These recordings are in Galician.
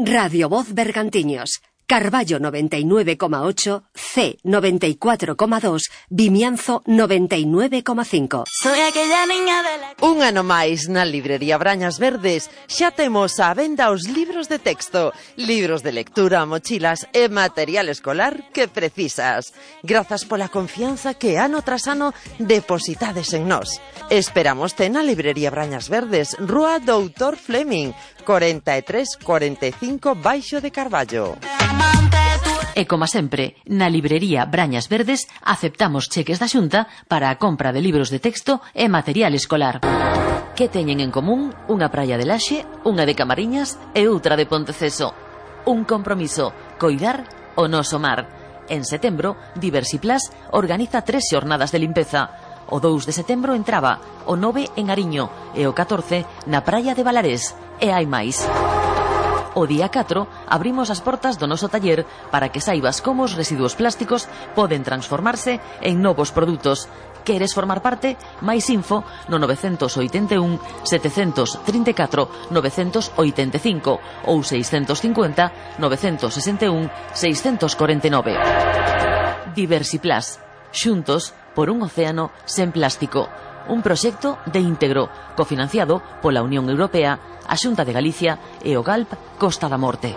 Radio Voz Bergantiños. Carballo 99,8, C 94,2, Vimianzo 99,5. Soy aquella niña de la... Un ano máis na librería Brañas Verdes xa temos á venda os libros de texto, libros de lectura, mochilas e material escolar que precisas. Grazas pola confianza que ano tras ano depositades en nós. Esperámoste na librería Brañas Verdes, Rúa Doutor Fleming, 4345 Baixo de Carballo. E como sempre, na librería Brañas Verdes aceptamos cheques da Xunta para a compra de libros de texto e material escolar. Que teñen en común unha praia de Laxe, unha de Camariñas e outra de Ponteceso. Un compromiso, coidar o noso mar. En setembro, Diversiplas organiza 3 xornadas de limpeza. O 2 de setembro entraba, o 9 en Ariño e o 14 na praia de Balarés. E hai máis. O día 4 abrimos as portas do noso taller para que saibas como os residuos plásticos poden transformarse en novos produtos. Queres formar parte? Mais info no 981 734 985 ou 650 961 649. Diversiplas. Xuntos por un océano sen plástico. Un proxecto de íntegro, cofinanciado pola Unión Europea, a Xunta de Galicia e o GALP Costa da Morte.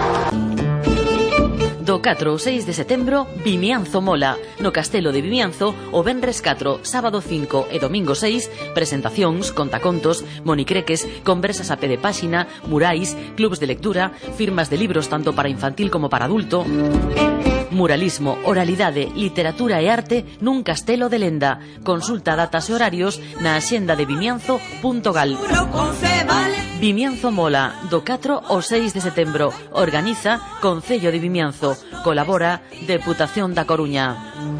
Do 4 ao 6 de setembro, Vimianzo Mola. No Castelo de Vimianzo, o venres 4, sábado 5 e domingo 6, presentacións, contacontos, monicreques, conversas a pé de páxina, murais, clubs de lectura, firmas de libros tanto para infantil como para adulto... Muralismo, oralidade, literatura e arte nun castelo de lenda. Consulta datas e horarios na axenda de vimianzo.gal. Vimianzo Mola, do 4 ao 6 de setembro. Organiza Concello de Vimianzo. Colabora Deputación da Coruña.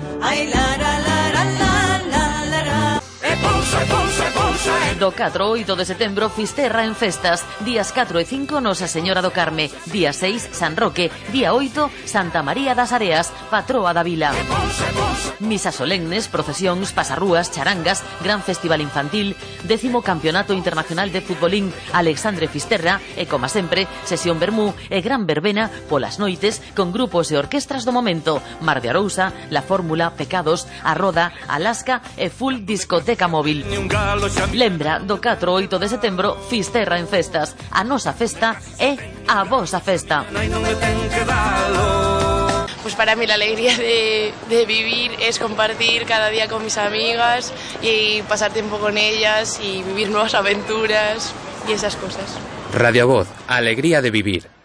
Do 4 ao 8 de setembro, Fisterra en festas. Días 4 e 5, Nosa Señora do Carme. Día 6, San Roque. Día 8, Santa María das Areas, patroa da vila. Misas solemnes, procesións, pasarrúas, charangas, gran festival infantil, 10º Campeonato Internacional de Futbolín Alexandre Fisterra e, como sempre, sesión vermú e gran verbena polas noites con grupos e orquestras do momento. Mar de Arousa, La Fórmula, Pecados, A Roda, Alaska e full discoteca móvil. Lembra, do 4 ao 8 de setembro, Fisterra en festas. A nosa festa é a vosa festa. Pues para mí la alegría de vivir es compartir cada día con mis amigas y pasar tiempo con ellas y vivir nuevas aventuras y esas cosas. Radio Voz, alegría de vivir.